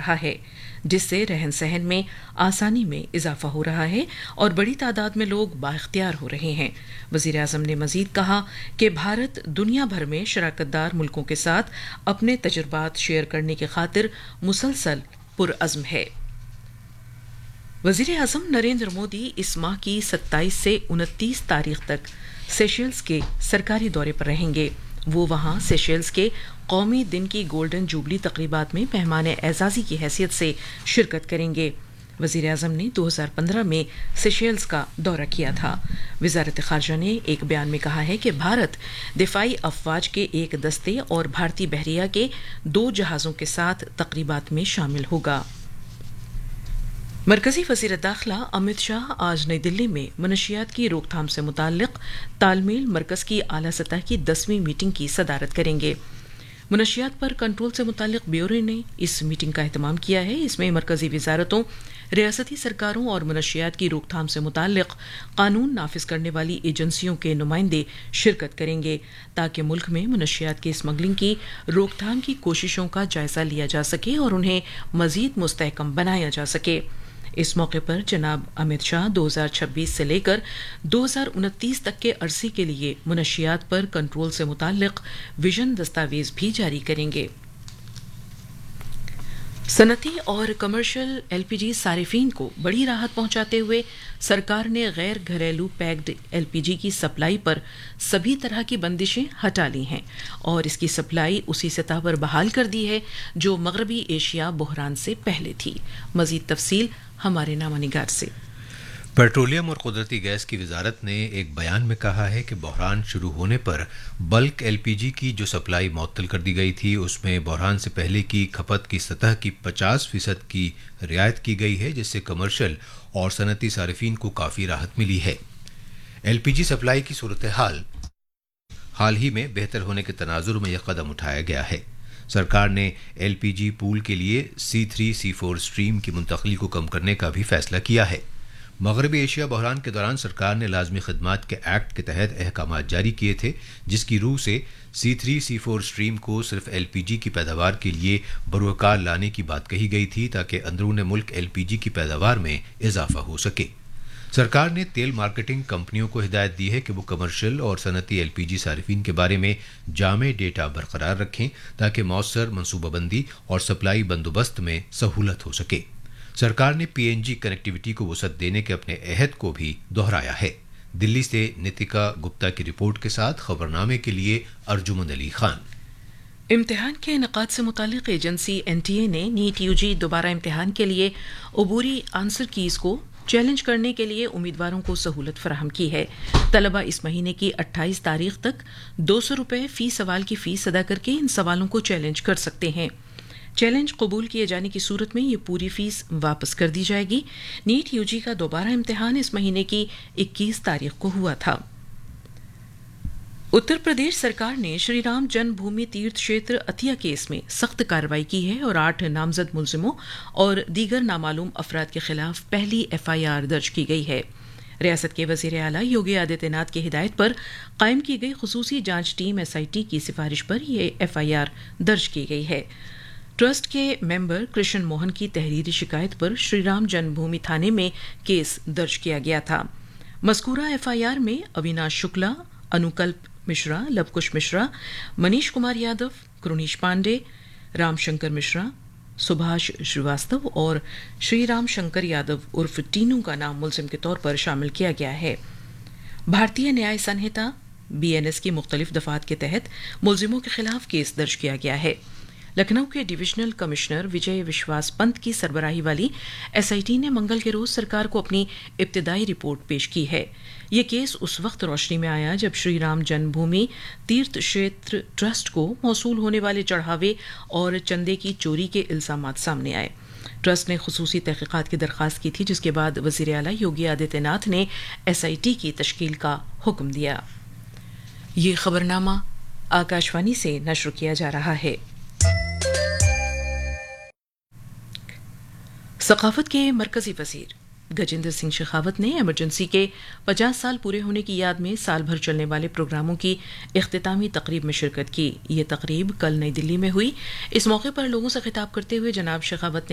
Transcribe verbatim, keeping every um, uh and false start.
रहा है, जिससे रहन सहन में आसानी में इजाफा हो रहा है और बड़ी तादाद में लोग बाइख्तियार हो रहे हैं। वज़ीर आज़म ने मजीद कहा कि भारत दुनिया भर में शराकतदार मुल्कों के साथ अपने तजुर्बात शेयर करने की खातिर मुसलसल पुरअज़्म है। वज़ीर आज़म नरेंद्र मोदी इस माह की सत्ताईस से उनतीस तारीख तक सेशेल्स के सरकारी दौरे पर रहेंगे। वो वहां सेशेल्स के कौमी दिन की गोल्डन जुबली तकरीबात में मेहमान एजाज़ी की हैसियत से शिरकत करेंगे। वज़ीर आज़म ने दो हज़ार पंद्रह में सेशेल्स का दौरा किया था। वज़ारत ख़ारजा ने एक बयान में कहा है कि भारत दिफाई अफवाज के एक दस्ते और भारतीय बहरिया के दो जहाज़ों के साथ तकरीबात में शामिल होगा। मरकजी वज़ीर दाखिला अमित शाह आज नई दिल्ली में मनशियात की रोकथाम से मुताल्लिक़ तालमेल मरकज की आला सतह की दसवीं मीटिंग की सदारत करेंगे। मनशियात पर कंट्रोल से मुताल्लिक़ ब्यूरो ने इस मीटिंग का एहतमाम किया है। इसमें मरकजी वजारतों, रियासती सरकारों और मनशियात की रोकथाम से मुताल्लिक़ कानून नाफिज करने वाली एजेंसियों के नुमाइंदे शिरकत करेंगे, ताकि मुल्क में मनशियात की स्मगलिंग की रोकथाम की कोशिशों का जायजा लिया जा सके और उन्हें मजीद मुस्तहकम बनाया जा सके। इस मौके पर जनाब अमित शाह दो हज़ार छब्बीस से लेकर दो हज़ार उनतीस तक के अरसे के लिए मुनशियात पर कंट्रोल से मुताल्लिक़ विजन दस्तावेज भी जारी करेंगे। सनती और कमर्शियल एलपीजी सारिफीन को बड़ी राहत पहुंचाते हुए सरकार ने गैर घरेलू पैक्ड एलपीजी की सप्लाई पर सभी तरह की बंदिशें हटा ली हैं और इसकी सप्लाई उसी सतह पर बहाल कर दी है जो मगरबी एशिया बहरान से पहले थी। मजीद तफसील हमारे नामानिगार से। पेट्रोलियम और कुदरती गैस की वजारत ने एक बयान में कहा है कि बहरान शुरू होने पर बल्क एलपीजी की जो सप्लाई मुअत्तल कर दी गई थी उसमें बहरान से पहले की खपत की सतह की पचास फीसद की रियायत की गई है, जिससे कमर्शियल और सनती सारिफीन को काफ़ी राहत मिली है। एलपीजी सप्लाई की सूरत हाल हाल ही में बेहतर होने के तनाजुर में यह कदम उठाया गया है। सरकार ने एलपीजी पूल के लिए सी थ्री सी फोर स्ट्रीम की मुंतकली को कम करने का भी फैसला किया है। मगरबी एशिया बहरान के दौरान सरकार ने लाजमी खदमात के एक्ट के तहत अहकाम जारी किए थे, जिसकी रूह से सी थ्री सी फोर स्ट्रीम को सिर्फ एलपीजी की पैदावार के लिए बरोकार लाने की बात कही गई थी ताकि अंदरून मुल्क एलपीजी की पैदावार में इजाफा हो सके। सरकार ने तेल मार्केटिंग कंपनियों को हिदायत दी है कि वो कमर्शियल और सनती एलपीजी सारिफीन के बारे में जामे डेटा बरकरार रखें ताकि मौसर मनसूबाबंदी और सप्लाई बंदोबस्त में सहूलत हो सके। सरकार ने पीएनजी कनेक्टिविटी को वसअत देने के अपने अहद को भी दोहराया है। दिल्ली से नितिका गुप्ता की रिपोर्ट के साथ खबरनामे के लिए अर्जुमंद अली खान। इम्तिहान के इनेकाद से मुतालिक एजेंसी एनटीए ने नीट यूजी दोबारा इम्तिहान के लिए अबूरी आंसर कीज को चैलेंज करने के लिए उम्मीदवारों को सहूलत फराहम की है। तलबा इस महीने की अट्ठाईस तारीख तक दो सौ रुपये फी सवाल की फीस अदा करके इन सवालों को चैलेंज कर सकते हैं। चैलेंज कबूल किए जाने की सूरत में ये पूरी फीस वापस कर दी जाएगी। नीट यूजी का दोबारा इम्तिहान इस महीने की इक्कीस तारीख को हुआ था। उत्तर प्रदेश सरकार ने श्री राम जन्मभूमि तीर्थ क्षेत्र अतिया केस में सख्त कार्रवाई की है और आठ नामजद मुलजिमों और दीगर नामालूम अफराद के खिलाफ पहली एफआईआर दर्ज की गई है। रियासत के वजीर आला योगी आदित्यनाथ की हिदायत पर कायम की गई खुसूसी जांच टीम एसआईटी की सिफारिश पर यह एफआईआर दर्ज की गई है। ट्रस्ट के मेंबर कृष्ण मोहन की तहरीरी शिकायत पर श्री राम जन्मभूमि थाने में केस दर्ज किया गया था। मज़कूरा एफआईआर में अविनाश शुक्ला, अनुकल्प मिश्रा, लवकुश मिश्रा, मनीष कुमार यादव, कृणीश पांडे, रामशंकर मिश्रा, सुभाष श्रीवास्तव और श्री राम शंकर यादव उर्फ टीनू का नाम मुलजिम के तौर पर शामिल किया गया है। भारतीय न्याय संहिता बीएनएस की मुख्तलिफ दफात के तहत मुलजिमों के खिलाफ केस दर्ज किया गया है। लखनऊ के डिविजनल कमिश्नर विजय विश्वास पंत की सरबराही वाली एसआईटी ने मंगल के रोज सरकार को अपनी इब्तिदाई रिपोर्ट पेश की है। ये केस उस वक्त रोशनी में आया जब श्री राम जन्मभूमि तीर्थ क्षेत्र ट्रस्ट को मौसूल होने वाले चढ़ावे और चंदे की चोरी के इल्जामात सामने आए। ट्रस्ट ने खुसूसी तहकीकात की दरख्वास्त की थी, जिसके बाद वजीर आला योगी आदित्यनाथ ने एसआईटी की तश्कील का हुक्म दिया। ये खबरनामा आकाशवाणी से नश्र किया जा रहा है। सकाफत के मरकजी वजीर गजेंद्र सिंह शेखावत ने इमरजेंसी के पचास साल पूरे होने की याद में साल भर चलने वाले प्रोग्रामों की इख्तितामी तकरीब में शिरकत की। ये तकरीब कल नई दिल्ली में हुई। इस मौके पर लोगों से खिताब करते हुए जनाब शेखावत ने